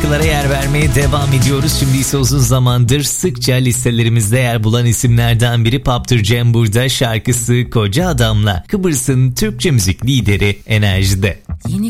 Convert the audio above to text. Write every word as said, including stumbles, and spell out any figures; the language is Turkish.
şarkılara yer vermeye devam ediyoruz. Şimdi ise uzun zamandır sıkça listelerimizde yer bulan isimlerden biri Paptır Cem burada, şarkısı Koca Adam'la Kıbrıs'ın Türkçe müzik lideri Enerji'de. Yeni